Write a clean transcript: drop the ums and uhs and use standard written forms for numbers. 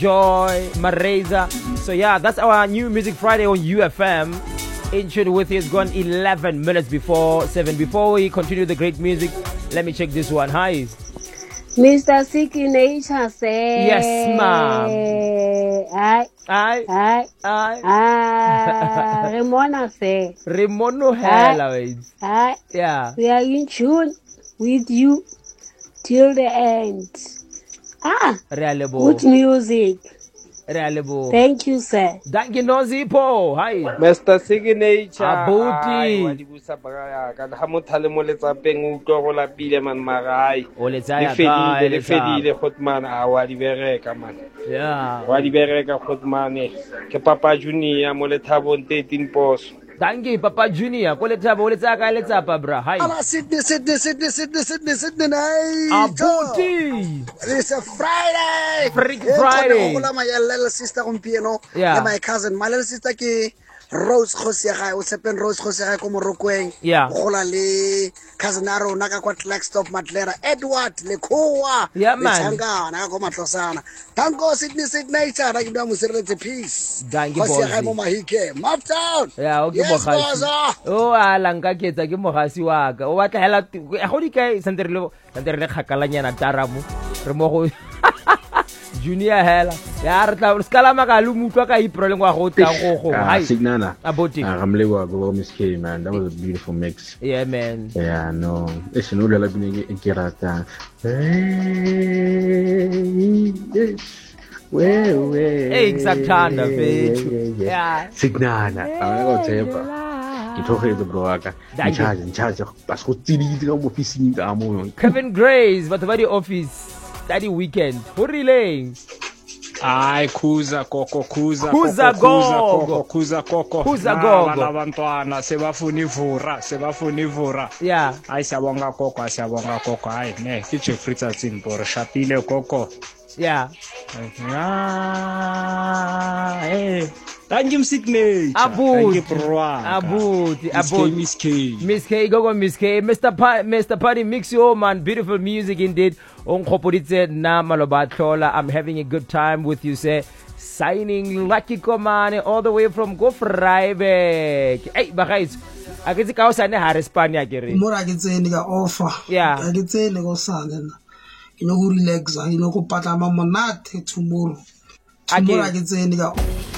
Joy, Mareza. So yeah, that's our new Music Friday on UFM. In tune with you, it's gone 11 minutes before 7. Before we continue the great music, let me check this one. Hi. Mr. Siki Nature say. Yes, ma'am. Aye. Ramona say. Ramono hella wait. Aye. Yeah. We are in tune with you till the end. Good music. Thank you, sir. Thank you, Nozipo. Hi. Mr. Signature. Abuti. Wa di busa baka ka ha motho le mo letsapeng o tlo go lapile man magai. O letsa ya le fedile Khotman a wa di bereka man. Yeah. Wa di bereka Khotman ke Papa Junior mo lethabong 13 poso. Thank you, Papa Junior. Ko letaba o letsa ka letsapa bra. Hi. Sydney night. Abuti. It's a Friday. Freak Friday. My little sister Yeah. And my cousin. My little sister ki Rose Khosiaga, o sepen Rose Khosiaga ko Morokweng. Yeah. Gola le cousin Aro naka kwa Flagstop Matlera Edward Lekoa. Yeah, man. Changa naka ko Matlosana. Tango Sydney nature. Ra ke bua mosiretse peace. Thank you, Khosiaga mo Mahike. Maptown. Yeah, okay, yes, Mogasi. Oh, alanga ketsa ke Mogasi wa ka. O batla hela go di kae santere le khakalanyana taramu. Re mo go Junior hela. Ya re tla skala makalu mutwa ka iprole ngwa go tla go. Hi. Signana. Aboti. Ramlewa go Miss K, man. That was a beautiful mix. Yeah, man. Yeah, no. It's no la bine ikirata. Hey, exactly, bitch. Yeah. Signana. I'm going to tell you. Ke tloge the bro aka in charge pas go tsiditse ka mo officing ka mo Kevin Grace but the office study weekend ho rileng Ay khuza koko labantwana sebafuna ivura yeah ay siyabonga koko ay ne ke Jeffrey Tsatsing bore shapile koko yeah hey thank you Sydney Abuti Miss K go Miss K Mr. Party mix your man beautiful music indeed on Khopoditse na maloba tlola. I'm having a good time with you say signing Lucky Komane all the way from Gofreiberg. Hey guys akitse ka o sane ha re Spania ke re mora ke tsene ka offer yeah ke tsene go sane na ke no go relaxa ke no go patla mamonate tomorrow ke tsene ka